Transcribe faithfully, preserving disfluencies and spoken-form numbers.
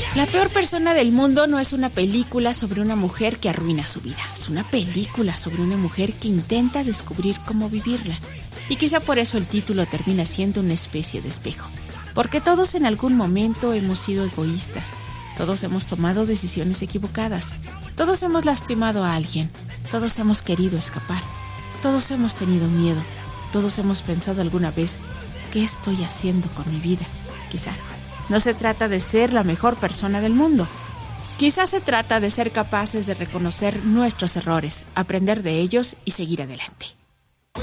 La peor persona del mundo no es una película sobre una mujer que arruina su vida. Es una película sobre una mujer que intenta descubrir cómo vivirla. Y quizá por eso el título termina siendo una especie de espejo. Porque todos en algún momento hemos sido egoístas. Todos hemos tomado decisiones equivocadas. Todos hemos lastimado a alguien. Todos hemos querido escapar. Todos hemos tenido miedo. Todos hemos pensado alguna vez, ¿qué estoy haciendo con mi vida? Quizá no se trata de ser la mejor persona del mundo. Quizás se trata de ser capaces de reconocer nuestros errores, aprender de ellos y seguir adelante.